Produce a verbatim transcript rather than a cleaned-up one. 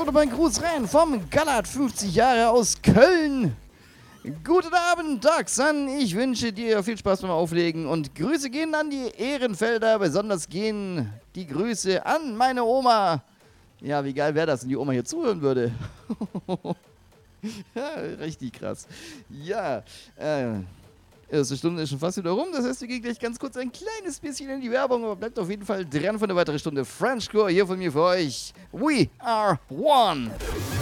So, mein Gruß rein vom Gallert, fünfzig Jahre aus Köln. Guten Abend, Daxan. Ich wünsche dir viel Spaß beim Auflegen und Grüße gehen an die Ehrenfelder. Besonders gehen die Grüße an meine Oma. Ja, wie geil wäre das, wenn die Oma hier zuhören würde. Ja, richtig krass. Ja, äh, erste Stunde ist schon fast wieder rum. Das heißt, wir gehen gleich ganz kurz ein kleines bisschen in die Werbung, aber bleibt auf jeden Fall dran für eine weitere Stunde Frenchcore hier von mir für euch. We are one.